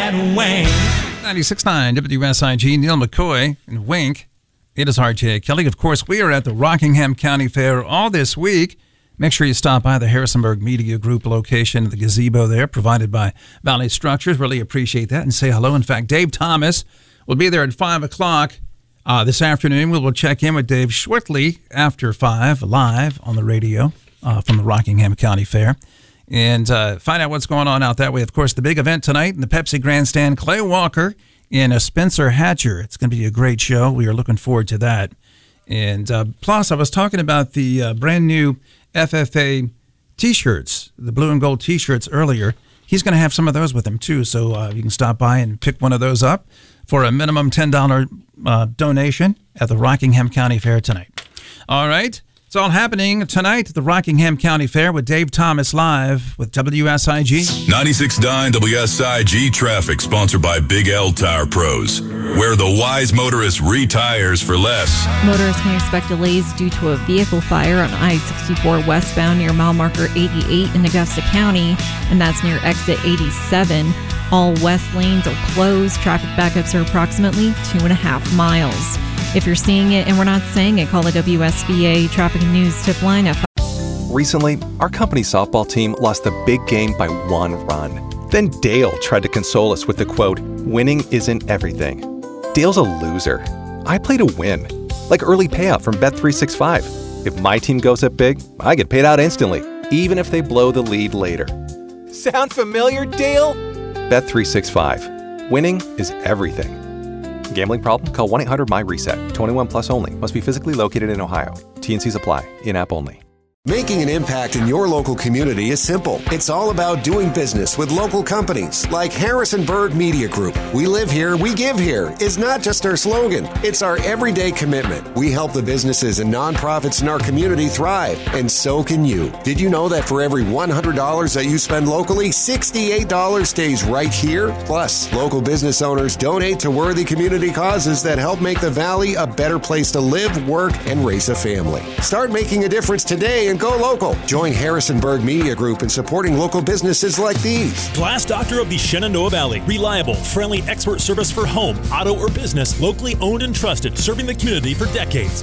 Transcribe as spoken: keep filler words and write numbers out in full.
and Wayne. ninety-six point nine W S I G, Neil McCoy and Wink. It is R J Kelly. Of course, we are at the Rockingham County Fair all this week. Make sure you stop by the Harrisonburg Media Group location, the gazebo there, provided by Valley Structures. Really appreciate that, and say hello. In fact, Dave Thomas will be there at five o'clock uh, this afternoon. We will check in with Dave shortly after five, live on the radio uh, from the Rockingham County Fair, and uh, find out what's going on out that way. Of course, the big event tonight in the Pepsi Grandstand, Clay Walker and a Spencer Hatcher. It's going to be a great show. We are looking forward to that. And uh, plus, I was talking about the uh, brand new F F A T-shirts, the blue and gold T-shirts earlier. He's going to have some of those with him, too, so uh, you can stop by and pick one of those up for a minimum ten dollars uh, donation at the Rockingham County Fair tonight. All right, it's all happening tonight at the Rockingham County Fair with Dave Thomas live with W S I G. ninety-six point nine W S I G traffic, sponsored by Big L Tire Pros, where the wise motorist retires for less. Motorists can expect delays due to a vehicle fire on I sixty-four westbound near mile marker eighty-eight in Augusta County, and that's near exit eighty-seven. All west lanes are closed. Traffic backups are approximately two and a half miles. If you're seeing it and we're not saying it, call the W S B A Traffic and News tip line at Recently, our company's softball team lost the big game by one run. Then Dale tried to console us with the quote, "Winning isn't everything." Dale's a loser. I play to win. Like early payout from Bet three sixty-five. If my team goes up big, I get paid out instantly, even if they blow the lead later. Sound familiar, Dale? Bet three sixty-five. Winning is everything. Gambling problem? Call one eight hundred M Y reset. twenty-one plus only. Must be physically located in Ohio. T and Cs apply. In-app only. Making an impact in your local community is simple. It's all about doing business with local companies like Harrisonburg Media Group. We live here, we give here is not just our slogan. It's our everyday commitment. We help the businesses and nonprofits in our community thrive, and so can you. Did you know that for every one hundred dollars that you spend locally, sixty-eight dollars stays right here? Plus, local business owners donate to worthy community causes that help make the Valley a better place to live, work, and raise a family. Start making a difference today and go local. Join Harrisonburg Media Group in supporting local businesses like these. Glass Doctor of the Shenandoah Valley. Reliable, friendly expert service for home, auto, or business. Locally owned and trusted, serving the community for decades.